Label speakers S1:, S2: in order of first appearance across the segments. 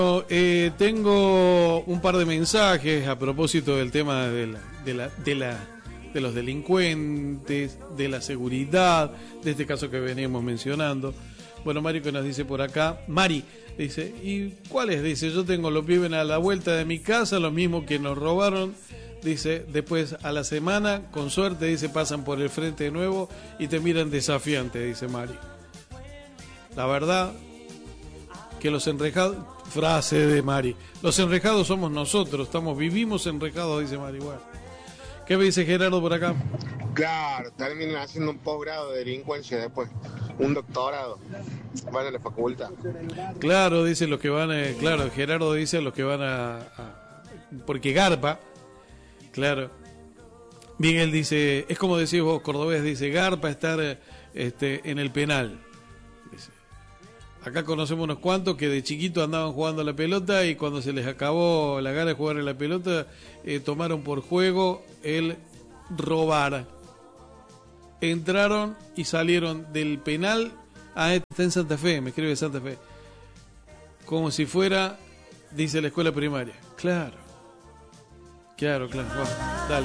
S1: Tengo un par de mensajes a propósito del tema de los delincuentes, de la seguridad, de este caso que veníamos mencionando. Bueno, Mari que nos dice por acá, Mari dice, ¿y cuáles? Dice, yo tengo los pibes a la vuelta de mi casa, los mismos que nos robaron. Dice, después a la semana, con suerte, dice, pasan por el frente de nuevo y te miran desafiante, dice Mari. La verdad que los enrejados, frase de Mari, los enrejados somos nosotros, vivimos enrejados, dice Mari. Bueno, ¿qué me dice Gerardo por acá?
S2: Claro, terminan haciendo un posgrado de delincuencia después, un doctorado, van a la facultad.
S1: Claro, dice los que van, claro, Gerardo dice los que van porque garpa, claro. Miguel dice, es como decís vos, cordobés, dice, garpa estar en el penal. Dice, acá conocemos unos cuantos que de chiquito andaban jugando a la pelota y cuando se les acabó la gana de jugar a la pelota, tomaron por juego el robar. Entraron y salieron del penal. Está en Santa Fe, me escribe Santa Fe. Como si fuera, dice, la escuela primaria. Claro. Bueno, dale.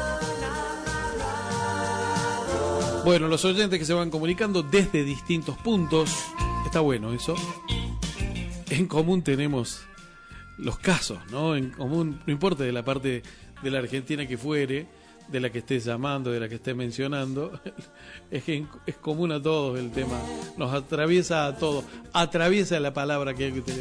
S1: Bueno, los oyentes que se van comunicando desde distintos puntos. Está bueno eso. En común tenemos los casos, ¿no? En común, no importa de la parte de la Argentina que fuere, de la que estés llamando, de la que estés mencionando, es que es común a todos el tema, nos atraviesa a todos, atraviesa la palabra que hay que utilizar.